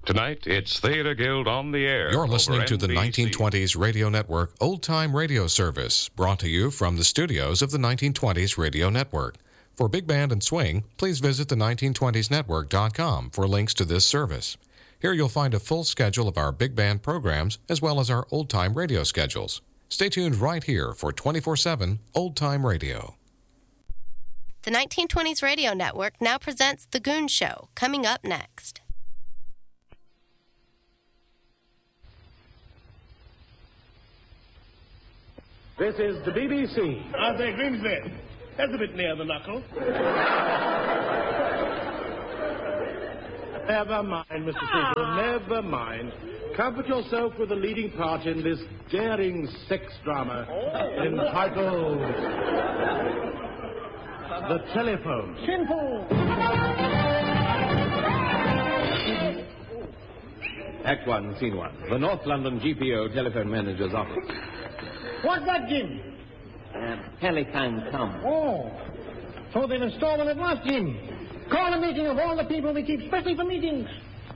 Tonight, it's Theater Guild on the Air. You're listening to the NBC. 1920s Radio Network Old Time Radio Service, brought to you from the studios of the 1920s Radio Network. For big band and swing, please visit the 1920snetwork.com for links to this service. Here you'll find a full schedule of our big band programs as well as our old time radio schedules. Stay tuned right here for 24/7 Old Time Radio. The 1920s Radio Network now presents The Goon Show, coming up next. This is the BBC. I say, Grimsby, that's a bit near the knuckle. Never mind, Mr. Seagull, never mind. Comfort yourself with the leading part in this daring sex drama entitled The Telephone. Sinful. Act 1, Scene 1. The North London GPO telephone manager's office. What's that, Jim? Telephone come. Oh, so they've installed one at last, Jim. Call a meeting of all the people we keep specially for meetings.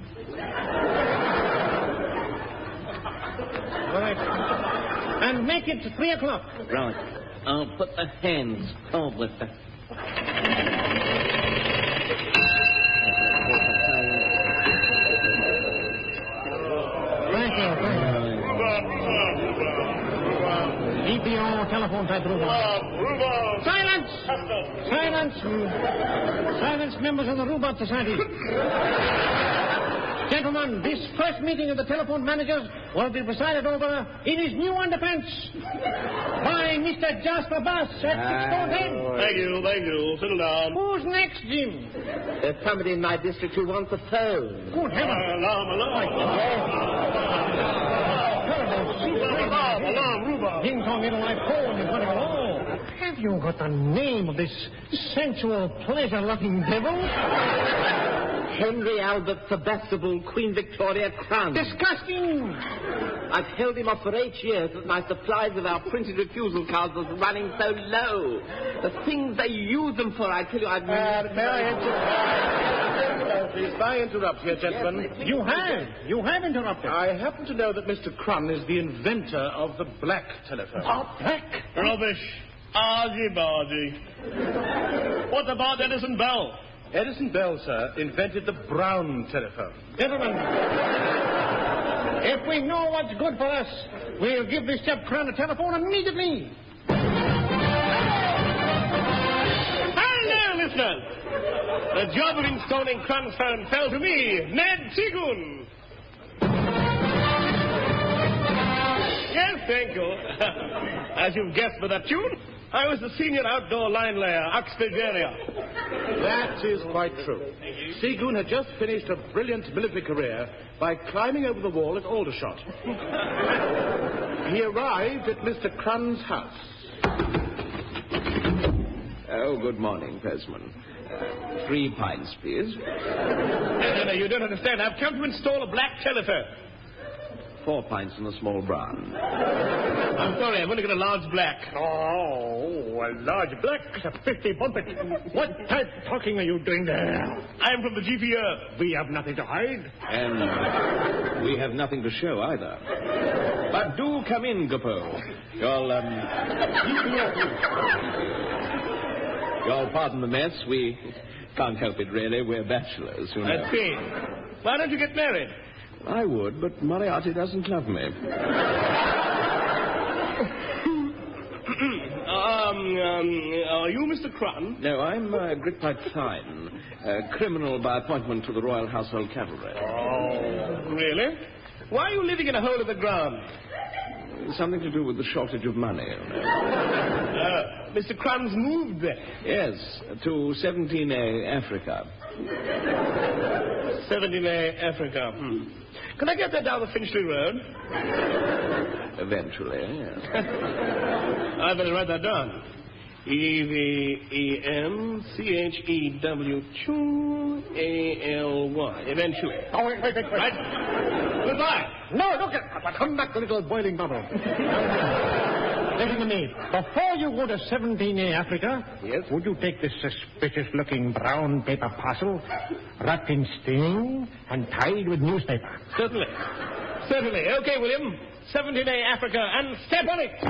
Right. And make it 3 o'clock. Right. I'll put the hands forward. Thank you. GPO telephone type Rhubarb. Silence! Silence! Silence, members of the Rhubarb Society. Gentlemen, this first meeting of the telephone managers will be presided over in his new underpants by Mr. Jasper Bass at 6 Thank you. Settle down. Who's next, Jim? There's somebody in my district who wants a phone. Good heavens. Alarm, Rhubarb. Ding dong, it'll like phone in front of you all. Have you got the name of this sensual, pleasure-loving devil? Henry Albert Sebastopol, Queen Victoria Crown. Disgusting! I've held him off for 8 years as my supplies of our printed refusal cards was running so low. The things they use them for, I tell you, I've... May I interrupt here, gentlemen? You have interrupted. I happen to know that Mr. Crumb is the inventor of the black telephone. Black? Rubbish. Argy-bargy. What about Edison Bell? Edison Bell, sir, invented the brown telephone. Gentlemen, if we know what's good for us, we'll give this chap Crown a telephone immediately. Hello, listeners. The job of installing Cron's phone fell to me, Ned Seagoon. Yes, thank you. As you've guessed by that tune, I was the senior outdoor line layer, Oxford area. That is quite true. Seagoon had just finished a brilliant military career by climbing over the wall at Aldershot. He arrived at Mr. Crunn's house. Oh, good morning, Pesman. 3 pints, please. No, you don't understand. I've come to install a black telephone. 4 pints and a small brown. I'm sorry, I'm going to get a large black. Oh, a large black, a 50 bumpet. What type of talking are you doing there? I'm from the GPO. We have nothing to hide. And we have nothing to show either. But do come in, Goppo. You'll pardon the mess. We can't help it, really. We're bachelors, you know. I see. Why don't you get married? I would, but Moriarty doesn't love me. Are you Mr. Crun? No, I'm Gritpipe Fine, criminal by appointment to the Royal Household Cavalry. Oh, really? Why are you living in a hole in the ground? Something to do with the shortage of money, you know. Mr. Crun's moved there. Yes, to 17A, Africa. 17A, Africa. Can I get that down the Finchley Road? Eventually, yes. I better write that down. EVENCHEWALY. Eventually. Oh, wait. Right? Goodbye. No, look at... Come back, the little boiling bubble. Listen to me. Before you go to 17A Africa, Yes? would you take this suspicious-looking brown paper parcel, wrapped in string and tied with newspaper? Certainly. Certainly. Okay, William. 17A Africa, and step on it.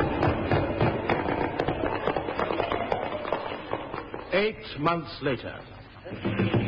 8 months later.